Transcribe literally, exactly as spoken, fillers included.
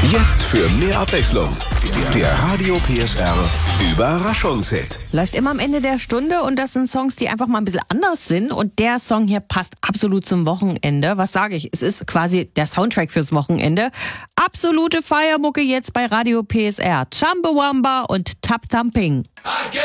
Jetzt für mehr Abwechslung. Der Radio P S R Überraschungshit. Läuft immer am Ende der Stunde und das sind Songs, die einfach mal ein bisschen anders sind. Und der Song hier passt absolut zum Wochenende. Was sage ich? Es ist quasi der Soundtrack fürs Wochenende. Absolute Feiermucke jetzt bei Radio P S R. Chumbawamba und Tap Thumping.